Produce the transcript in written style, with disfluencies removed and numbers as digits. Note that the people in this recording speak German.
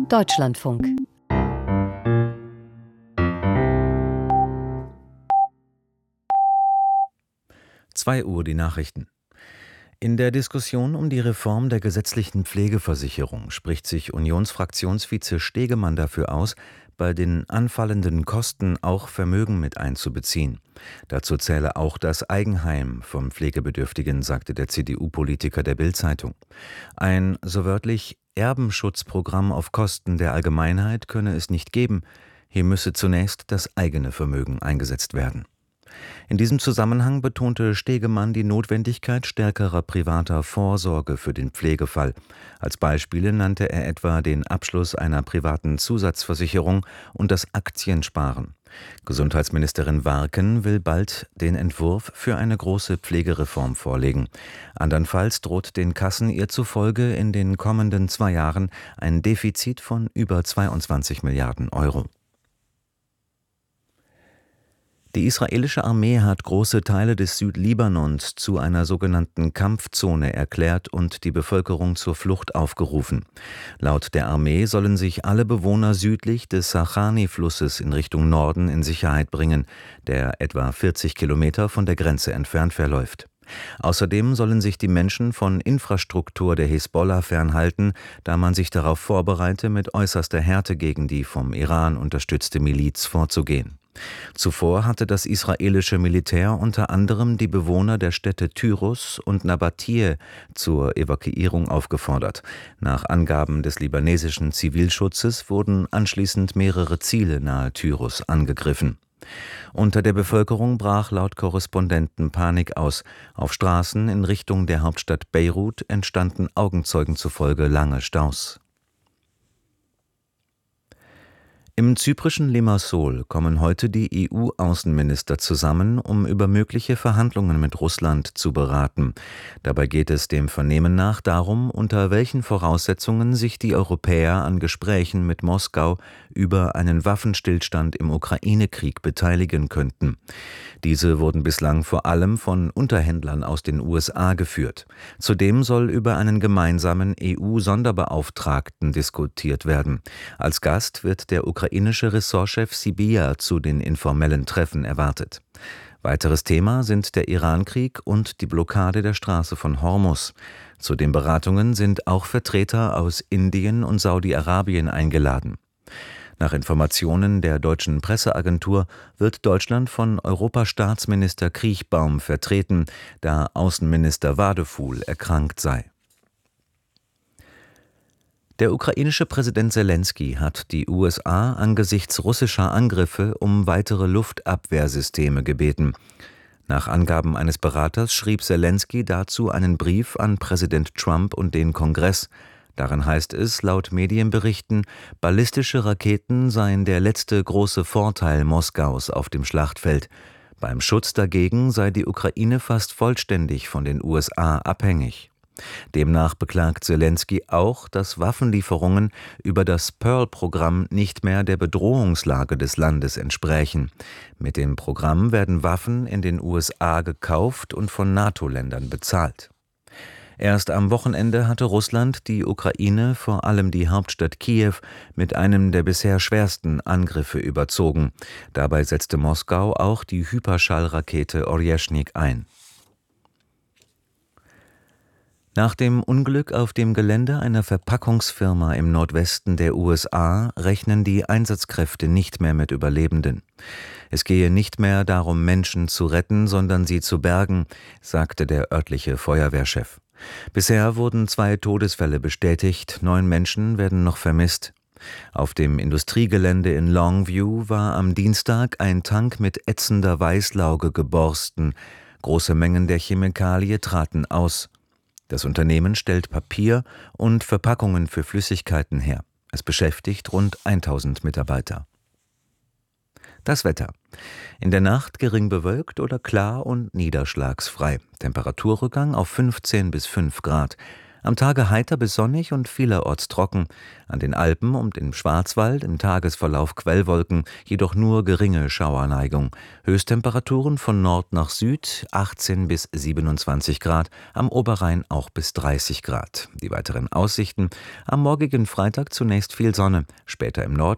Deutschlandfunk. Uhr die Nachrichten. In der Diskussion um die Reform der gesetzlichen Pflegeversicherung spricht sich Unionsfraktionsvize Stegemann dafür aus, bei den anfallenden Kosten auch Vermögen mit einzubeziehen. Dazu zähle auch das Eigenheim von Pflegebedürftigen, sagte der CDU-Politiker der Bild-Zeitung. Ein, so wörtlich, Erbenschutzprogramm auf Kosten der Allgemeinheit könne es nicht geben. Hier müsse zunächst das eigene Vermögen eingesetzt werden. In diesem Zusammenhang betonte Stegemann die Notwendigkeit stärkerer privater Vorsorge für den Pflegefall. Als Beispiele nannte er etwa den Abschluss einer privaten Zusatzversicherung und das Aktiensparen. Gesundheitsministerin Warken will bald den Entwurf für eine große Pflegereform vorlegen. Andernfalls droht den Kassen ihr zufolge in den kommenden 2 Jahren ein Defizit von über 22 Milliarden Euro. Die israelische Armee hat große Teile des Südlibanons zu einer sogenannten Kampfzone erklärt und die Bevölkerung zur Flucht aufgerufen. Laut der Armee sollen sich alle Bewohner südlich des Sachani-Flusses in Richtung Norden in Sicherheit bringen, der etwa 40 Kilometer von der Grenze entfernt verläuft. Außerdem sollen sich die Menschen von Infrastruktur der Hisbollah fernhalten, da man sich darauf vorbereite, mit äußerster Härte gegen die vom Iran unterstützte Miliz vorzugehen. Zuvor hatte das israelische Militär unter anderem die Bewohner der Städte Tyrus und Nabatie zur Evakuierung aufgefordert. Nach Angaben des libanesischen Zivilschutzes wurden anschließend mehrere Ziele nahe Tyrus angegriffen. Unter der Bevölkerung brach laut Korrespondenten Panik aus. Auf Straßen in Richtung der Hauptstadt Beirut entstanden Augenzeugen zufolge lange Staus. Im zyprischen Limassol kommen heute die EU-Außenminister zusammen, um über mögliche Verhandlungen mit Russland zu beraten. Dabei geht es dem Vernehmen nach darum, unter welchen Voraussetzungen sich die Europäer an Gesprächen mit Moskau über einen Waffenstillstand im Ukraine-Krieg beteiligen könnten. Diese wurden bislang vor allem von Unterhändlern aus den USA geführt. Zudem soll über einen gemeinsamen EU-Sonderbeauftragten diskutiert werden. Als Gast wird der ukrainische Ressortchef Sybiha zu den informellen Treffen erwartet. Weiteres Thema sind der Irankrieg und die Blockade der Straße von Hormuz. Zu den Beratungen sind auch Vertreter aus Indien und Saudi-Arabien eingeladen. Nach Informationen der deutschen Presseagentur wird Deutschland von Europastaatsminister Kriechbaum vertreten, da Außenminister Wadefuhl erkrankt sei. Der ukrainische Präsident Selenskyj hat die USA angesichts russischer Angriffe um weitere Luftabwehrsysteme gebeten. Nach Angaben eines Beraters schrieb Selenskyj dazu einen Brief an Präsident Trump und den Kongress. Darin heißt es, laut Medienberichten, ballistische Raketen seien der letzte große Vorteil Moskaus auf dem Schlachtfeld. Beim Schutz dagegen sei die Ukraine fast vollständig von den USA abhängig. Demnach beklagt Selenskyj auch, dass Waffenlieferungen über das Pearl-Programm nicht mehr der Bedrohungslage des Landes entsprächen. Mit dem Programm werden Waffen in den USA gekauft und von NATO-Ländern bezahlt. Erst am Wochenende hatte Russland die Ukraine, vor allem die Hauptstadt Kiew, mit einem der bisher schwersten Angriffe überzogen. Dabei setzte Moskau auch die Hyperschallrakete Orjeschnik ein. Nach dem Unglück auf dem Gelände einer Verpackungsfirma im Nordwesten der USA rechnen die Einsatzkräfte nicht mehr mit Überlebenden. Es gehe nicht mehr darum, Menschen zu retten, sondern sie zu bergen, sagte der örtliche Feuerwehrchef. Bisher wurden 2 Todesfälle bestätigt, 9 Menschen werden noch vermisst. Auf dem Industriegelände in Longview war am Dienstag ein Tank mit ätzender Weißlauge geborsten. Große Mengen der Chemikalie traten aus. Das Unternehmen stellt Papier und Verpackungen für Flüssigkeiten her. Es beschäftigt rund 1000 Mitarbeiter. Das Wetter. In der Nacht gering bewölkt oder klar und niederschlagsfrei. Temperaturrückgang auf 15 bis 5 Grad. Am Tage heiter bis sonnig und vielerorts trocken. An den Alpen und im Schwarzwald im Tagesverlauf Quellwolken, jedoch nur geringe Schauerneigung. Höchsttemperaturen von Nord nach Süd 18 bis 27 Grad, am Oberrhein auch bis 30 Grad. Die weiteren Aussichten: am morgigen Freitag zunächst viel Sonne, später im Norden